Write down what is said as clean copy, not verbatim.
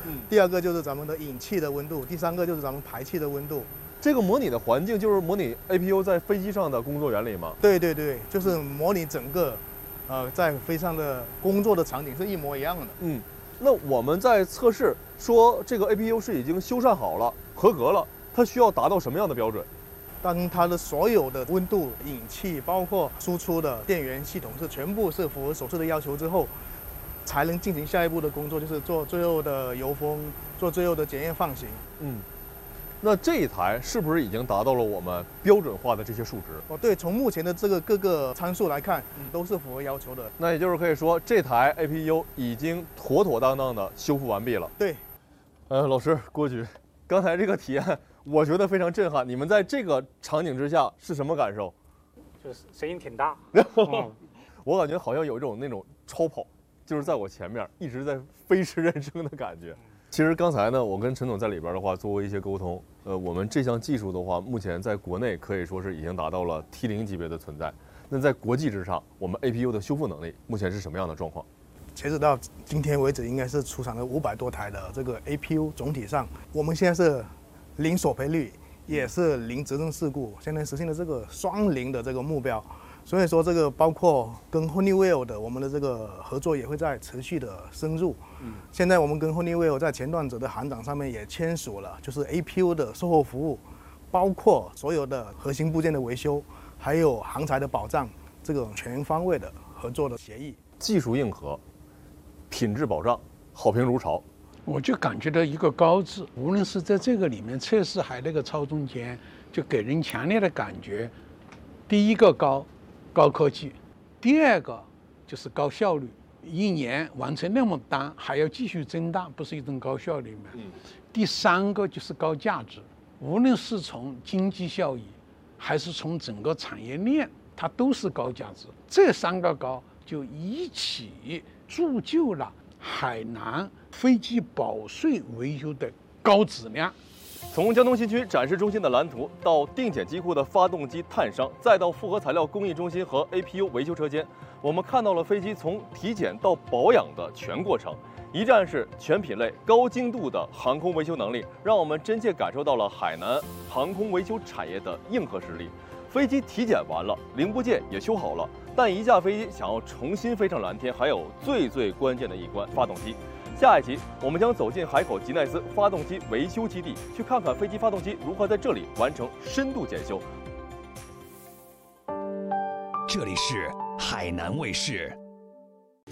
第二个就是咱们的引气的温度，第三个就是咱们排气的温度。 这个模拟的环境就是模拟 APU 在飞机上的工作原理吗？ 对对对，就是模拟整个，在飞上的工作的场景是一模一样的。 那我们在测试说这个 APU 是已经修缮好了、合格了，它需要达到什么样的标准？ 当它的所有的温度、引气，包括输出的电源系统全部是符合手册的要求之后，才能进行下一步的工作，就是做最后的油封，做最后的检验放行。 那这一台是不是已经达到了我们标准化的这些数值？ 对，从目前的这个各个参数来看，都是符合要求的。 那也就是可以说，这台 APU 已经妥妥当当的修复完毕了。 对。 老师郭局，刚才这个体验我觉得非常震撼。你们在这个场景之下是什么感受？ 就是声音挺大。 我感觉好像有一种那种超跑，就是在我前面一直在飞驰人生的感觉。其实刚才呢，我跟陈总在里边的话做过一些沟通。我们这项技术的话，目前在国内可以说是已经达到了 T0级别的存在。那在国际之上，我们 APU 的修复能力目前是什么样的状况？ 截止到今天为止，应该是出厂了500多台的这个 APU。总体上，我们现在是零索赔率，也是零责任事故，现在实现了这个双零的这个目标。所以说，这个包括跟 Honeywell 的我们的这个合作也会在持续的深入。现在我们跟 Honeywell 在前段者的函档上面也签署了，就是 APU 的售后服务，包括所有的核心部件的维修，还有航材的保障，这个全方位的合作的协议。 技术硬核，品质保障，好评如潮。 我就感觉到一个高字，无论是在这个里面测试还那个超中间，就给人强烈的感觉，第一个高科技，第二个就是高效率，一年完成那么单还要继续增大，不是一种高效率吗？第三个就是高价值，无论是从经济效益，还是从整个产业链，它都是高价值。这3个高就一起铸就了海南飞机保税维修的高质量。 从江东新区展示中心的蓝图，到定检机库的发动机探伤，再到复合材料工艺中心和 APU 维修车间，我们看到了飞机从体检到保养的全过程，一站式全品类高精度的航空维修能力，让我们真切感受到了海南航空维修产业的硬核实力。飞机体检完了，零部件也修好了，但一架飞机想要重新飞上蓝天，还有最关键的一关——发动机。下一期我们将走进海口吉奈斯发动机维修基地，去看看飞机发动机如何在这里完成深度检修。 这里是海南卫视。